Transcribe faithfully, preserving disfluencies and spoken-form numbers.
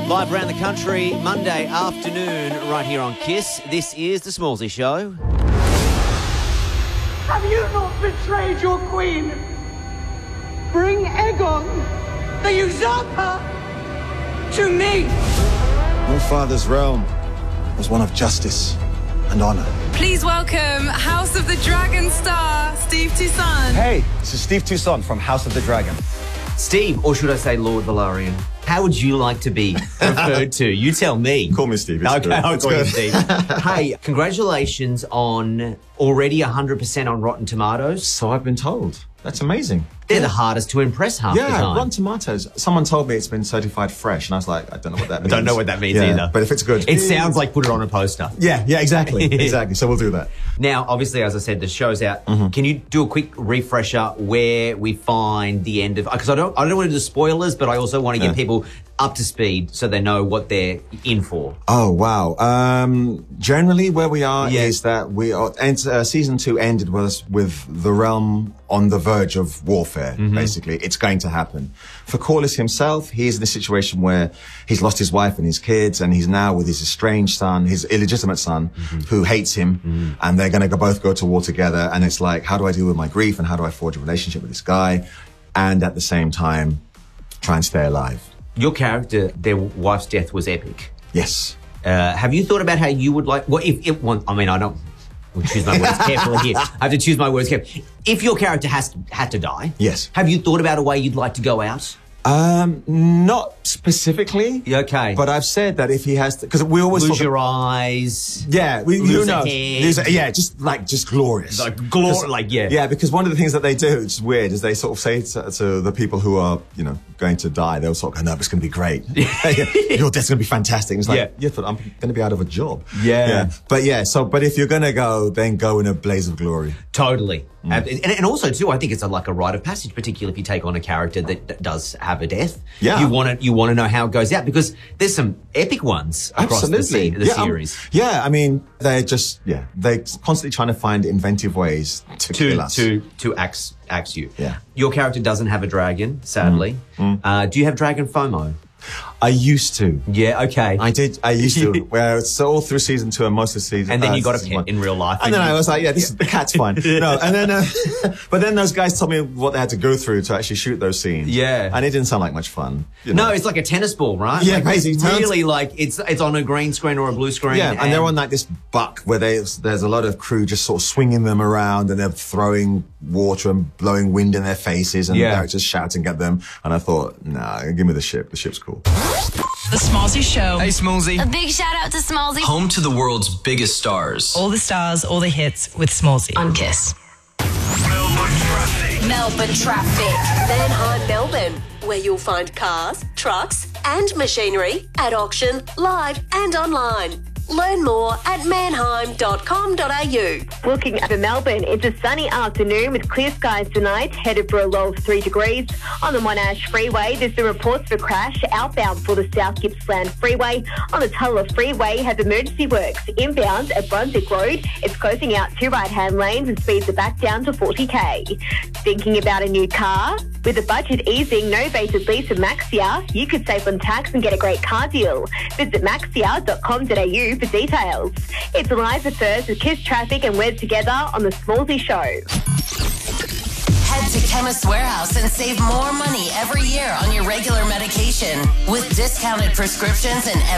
Live around the country, Monday afternoon, right here on KISS. This is The Smallsy Show. Have you not betrayed your queen? Bring Aegon, the usurper, to me. Your father's realm was one of justice and honor. Please welcome House of the Dragon star, Steve Toussaint. Hey, this is Steve Toussaint from House of the Dragon. Steve, or should I say Lord Velaryon, how would you like to be referred to? You tell me. Call me Steve. It's okay, good. I'll It's call you good. Steve. Hey, congratulations on already one hundred percent on Rotten Tomatoes. So I've been told. That's amazing. They're the hardest to impress half Yeah, the time. Rotten Tomatoes. Someone told me it's been certified fresh, and I was like, I don't know what that means. I don't know what that means Yeah, either. But if it's good. It sounds like put it on a poster. Yeah, yeah, exactly. exactly. So we'll do that. Now, obviously, as I said, the show's out. Mm-hmm. Can you do a quick refresher where we find the end of... Because I don't, I don't want to do the spoilers, but I also want to Yeah. get people up to speed so they know what they're in for. Oh, wow. Um, generally, where we are Yeah. is that we are... And, uh, season two ended with us with the realm on the verge of warfare, Mm-hmm. basically. It's going to happen. For Corlys himself, he's in a situation where he's lost his wife and his kids, and he's now with his estranged son, his illegitimate son, Mm-hmm. who hates him, and they're going to both go to war together. And it's like, how do I deal with my grief, and how do I forge a relationship with this guy, and at the same time, try and stay alive? Your character, their wife's death was epic. Yes. Uh, have you thought about how you would like... Well, if it one, I mean, I don't... We'll choose my words carefully here. I have to choose my words carefully. If your character has to, had to die... Yes. Have you thought about a way you'd like to go out? Um, not specifically. Okay. But I've said that if he has to, because we always Lose talk your eyes. Yeah, we, Lose you a know, head. lose a- yeah, just like just glorious, Like glor- 'Cause- like, yeah. yeah. Because one of the things that they do, which is weird, is they sort of say to, to the people who are, you know, going to die, they'll sort of go, "No, it's going to be great. Your death's going to be fantastic." And it's like, Yeah. yeah, but I'm going to be out of a job. Yeah. but yeah. So, but if you're going to go, then go in a blaze of glory. Totally. Mm. And, and and also, too, I think it's a, like a rite of passage, particularly if you take on a character that, that does have a death. Yeah. You want to you want to know how it goes out, because there's some epic ones across the, se- the yeah, um, series. yeah, I mean, they're just, yeah, they're constantly trying to find inventive ways to, kill to us. to to axe axe you. Yeah. Your character doesn't have a dragon, sadly. Uh, do you have dragon FOMO? I used to. Yeah. Okay. I did. I used to. Where so all through season two and most of the season, and then uh, you got a season pet one. in real life. And then you? I was like, yeah, this is, the cat's fine. No, and then, uh, but then those guys told me what they had to go through to actually shoot those scenes. Yeah. and it didn't sound like much fun. You know? No, it's like a tennis ball, right? Yeah, like, basically. It's really like it's it's on a green screen or a blue screen. Yeah, and, they're on like this buck where they, there's a lot of crew just sort of swinging them around, and they're throwing water and blowing wind in their faces, and Yeah. the characters shouting at them. And I thought, nah, give me the ship. The ship's cool. The Smallsy Show. Hey, Smallsy. A big shout out to Smallsy. Home to the world's biggest stars. All the stars, all the hits with Smallsy. On KISS. Melbourne traffic. Melbourne traffic. Manheim, Melbourne, where you'll find cars, trucks, and machinery at auction, live, and online. Learn more at manheim dot com dot a u. Looking over Melbourne, it's a sunny afternoon with clear skies tonight, headed for a low of three degrees. On the Monash Freeway, there's the reports for crash outbound for the South Gippsland Freeway. On the Tulla Freeway, have emergency works. Inbound at Brunswick Road, it's closing out two right-hand lanes and speeds are back down to forty k. Thinking about a new car? With a budget easing, novated lease of Maxia, you could save on tax and get a great car deal. Visit maxia dot com dot a u for details. It's Eliza First with KISS Traffic and We're Together on The Smallsy Show. Head to Chemist Warehouse and save more money every year on your regular medication with discounted prescriptions and